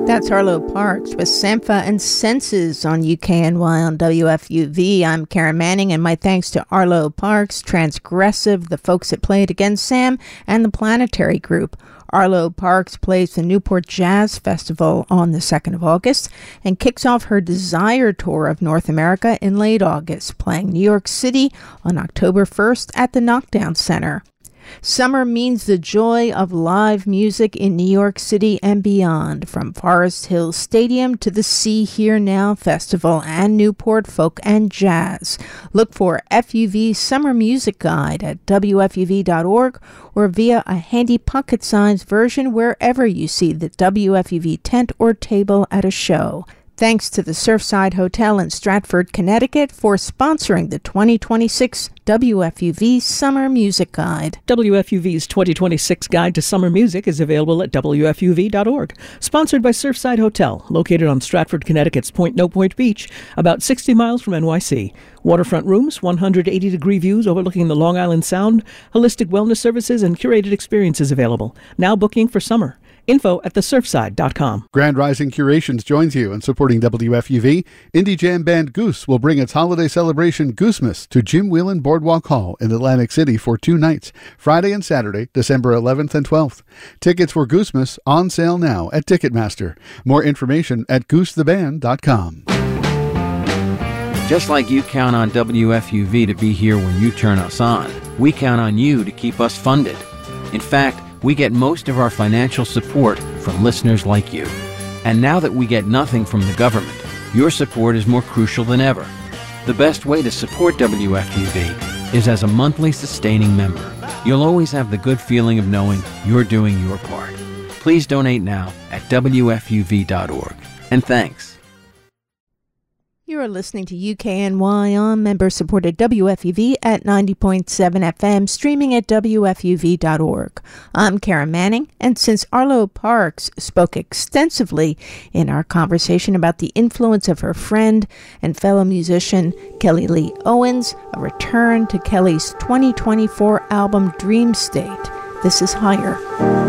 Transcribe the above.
That's Arlo Parks with Sampha and Senses on UKNY on WFUV. I'm Karen Manning, and my thanks to Arlo Parks, Transgressive, the folks that played Against Sam, and the Planetary Group. Arlo Parks plays the Newport Jazz Festival on the 2nd of August and kicks off her Desire Tour of North America in late August, playing New York City on October 1st at the Knockdown Center. Summer means the joy of live music in New York City and beyond, from Forest Hill Stadium to the See Here Now Festival and Newport Folk and Jazz. Look for FUV Summer Music Guide at WFUV.org or via a handy pocket-sized version wherever you see the WFUV tent or table at a show. Thanks to the Surfside Hotel in Stratford, Connecticut for sponsoring the 2026 WFUV Summer Music Guide. WFUV's 2026 Guide to Summer Music is available at WFUV.org. Sponsored by Surfside Hotel, located on Stratford, Connecticut's Point No Point Beach, about 60 miles from NYC. Waterfront rooms, 180-degree views overlooking the Long Island Sound, holistic wellness services, and curated experiences available. Now booking for summer. Info at thesurfside.com. Grand Rising Curations joins you in supporting WFUV. Indie jam band Goose will bring its holiday celebration Goosemas to Jim Whelan Boardwalk Hall in Atlantic City for 2 nights, Friday and Saturday, December 11th and 12th. Tickets for Goosemas on sale now at Ticketmaster. More information at goosetheband.com. Just like you count on WFUV to be here when you turn us on, we count on you to keep us funded. In fact, we get most of our financial support from listeners like you. And now that we get nothing from the government, your support is more crucial than ever. The best way to support WFUV is as a monthly sustaining member. You'll always have the good feeling of knowing you're doing your part. Please donate now at WFUV.org. And thanks. You are listening to UKNY on member-supported WFUV at 90.7 FM, streaming at WFUV.org. I'm Karen Manning, and since Arlo Parks spoke extensively in our conversation about the influence of her friend and fellow musician Kelly Lee Owens, a return to Kelly's 2024 album Dream State. This is Higher.